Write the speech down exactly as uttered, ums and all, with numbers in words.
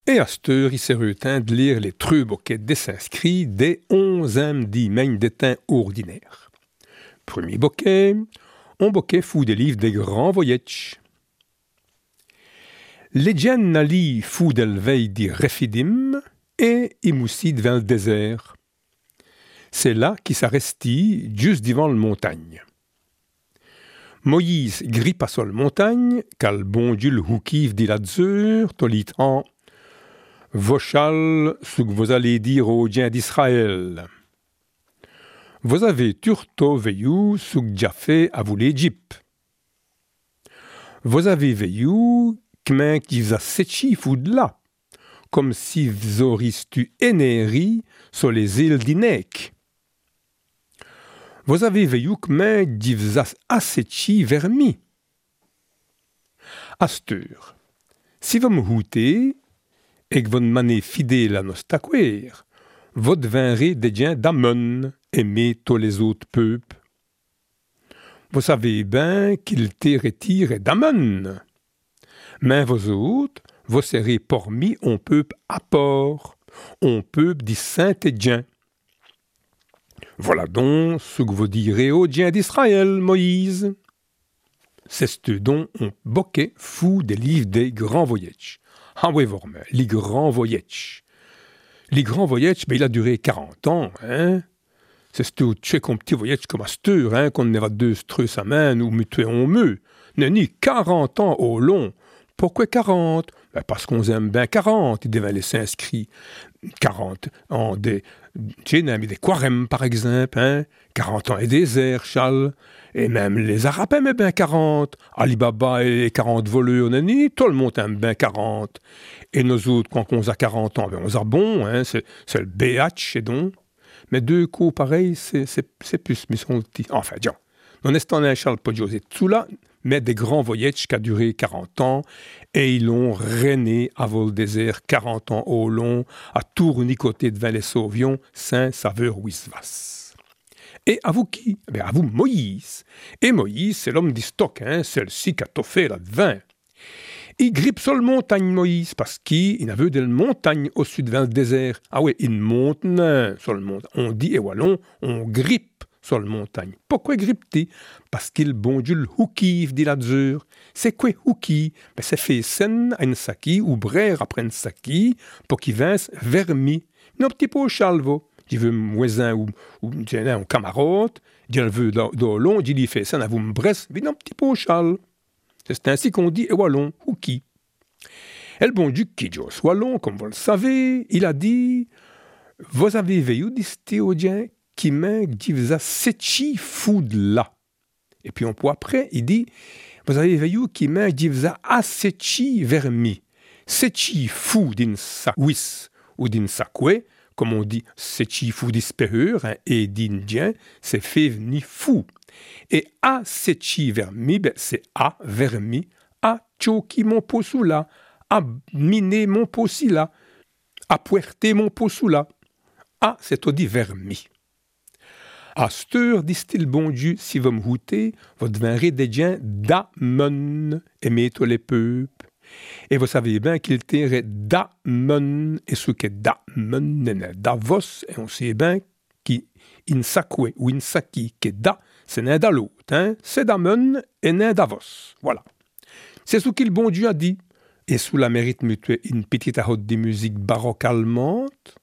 Et à cette heure, il s'est retin de lire les trois boquets des inscrits des onzième dimaines d'étain ordinaire. Premier bouquet, on bouquet fou des livres des grands voyages. Les gens n'alli fou del veille di refidim et imoussi devant le désert. C'est là qu'il s'arresti juste devant le montagne. Moïse grippa sur le montagne, cal bon Dieu le houkiv dit l'adzur, tolitan. Vochal, ce que vous allez dire aux gens d'Israël. Vous avez turto veillou, ce que j'ai fait à vous l'Égypte. Vous avez veillou, qu'men qui vous a séchi foud là, comme si vous auriez tu énéri sur les îles d'Inek. Vous avez veillou, qu'men qui vous a asséchi vermi. Astur, si vous me houtez, et que vous manez fidèle à nos taquer, vous deviendrez des gens d'Amon, aimés tous les autres peuples. Vous savez bien qu'il te retire d'Amon. Mais vous autres, vous serez parmi un peuple à part, un peuple des saints et gens. Voilà donc ce que vous direz aux gens d'Israël, Moïse. C'est ce dont on boquet fou des livres des grands voyages. Ah oui, vraiment, les grands voyages. Les grands voyages, ben, il a duré quarante ans, hein. C'est ce tu comme petit voyage comme Astur, hein, qu'on n'est deux streux sa main ou mutué en meu. N'est ni quarante ans au long. Pourquoi quarante? Ben parce qu'on aime bien quarante, il devait laisser inscrit. quarante ans des, tu sais, des quarem, par exemple, hein. quarante ans et des airs, Charles. Et même les Arabes aimaient bien quarante. Ali Baba et les quarante voleurs, nani, tout le monde aime bien quarante. Et nous autres, quand on a quarante ans, ben on a bon, hein, c'est, c'est le B H, et donc. Mais deux coups pareils, c'est, c'est, c'est plus, mais sont petits. Enfin, tiens, non est un Charles Podjosé. Tout là, mais des grands voyages qui a duré quarante ans, et ils l'ont régné à vol désert quarante ans au long, à tournicoter devant les sauvions, saint saveur wisvas. Et à vous qui? Eh bien, à vous Moïse. Et Moïse, c'est l'homme du stock, hein, celle-ci qui a tout fait là-devant. Il grippe sur le montagne, Moïse, parce qu'il a vu des montagnes au sud vers le désert. Ah oui, il monte non, sur le montagne. On dit, et wallon, on grippe sur le montagne. Pourquoi grippe-t-il? Parce qu'il bon Dieu le houkiv, dit l'adzur. C'est quoi houki? Ben, c'est fait scène à une saki, ou brère après une saki, pour qu'il vince vermi. Non, petit peu au chalvo. Il veut un voisin ou, ou un camarade, il veut dans long, il dit fait ça, vous me bresse, mais non, petit peu au châle. C'est ainsi qu'on dit, et wallon, ou qui. Et le bon Dieu qui dit wallon, comme vous le savez, il a dit, vous avez veillé des théodiens qui m'a dit, vous a séchi foud là. Et puis on peut après, il dit, vous avez veillé qui m'a dit, vous a asséchi vermi. Séchi foud in sa wis ou din sakwe, comme on dit, c'est fou d'espéreur, hein, et d'indien, c'est fait venir fou. Et a c'est vermi, ben, c'est a vermi, a choki mon posula, a miné mon posila, a puerté mon posula, a c'est dit vermi. À cette heure, dit-il bon Dieu, si vous me goûtez, vous deviendrez des gens d'Amon, aimez tous les peuples. Et vous savez bien qu'il tirait d'Amon, et ce qu'est d'Amon, n'est Davos, et on sait bien qu'Insakwe ou Insaki, qui est da, c'est n'est da l'autre, hein? C'est d'Amon et n'est Davos. Voilà. C'est ce qu'il bon Dieu a dit. Et sous la mérite mutuelle, une petite aroute de musique baroque allemande,